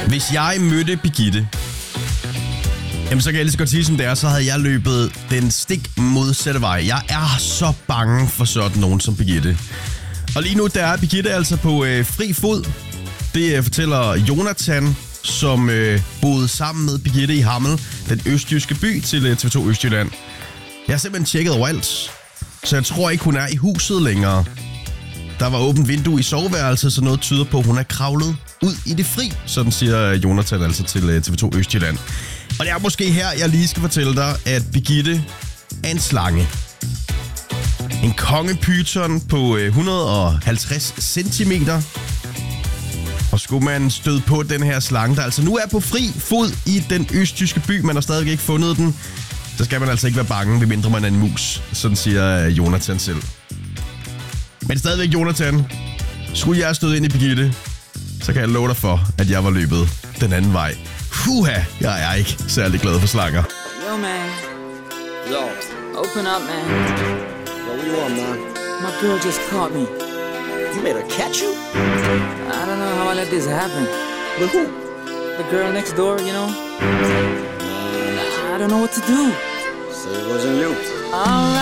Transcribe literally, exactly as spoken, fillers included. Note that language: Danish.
Hvis jeg mødte Birgitte, jamen så kan jeg lige så godt sige, som det er, så havde jeg løbet den stik modsatte vej. Jeg er så bange for sådan nogen som Birgitte. Og lige nu, der er Birgitte altså på øh, fri fod. Det øh, fortæller Jonathan, som øh, boede sammen med Birgitte i Hammel, den østjyske by, til øh, T V to Østjylland. Jeg har simpelthen tjekket overalt, så jeg tror ikke, hun er i huset længere. Der var åbent vindue i soveværelset, så noget tyder på, at hun er kravlet ud i det fri. Sådan siger Jonathan altså til øh, T V to Østjylland. Og det er måske her, jeg lige skal fortælle dig, at Birgitte er en slange. En kongepyton på et hundrede og halvtreds centimeter. Og skulle man støde på den her slange, der altså nu er på fri fod i den østjyske by, man har stadig ikke fundet den, så skal man altså ikke være bange, medmindre man er en mus. Sådan siger Jonathan selv. Men stadigvæk, Jonathan, skulle jeg støde ind i Birgitte, så kan jeg love dig for, at jeg var løbet den anden vej. Huha, jeg er ikke særlig glad for slanger. Yo, man. Yo. Open up, man. Yo, what do you want, man? My girl just caught me. You made her catch you? I don't know how I let this happen. With who? The girl next door, you know? I don't know what to do. So it wasn't you. All right.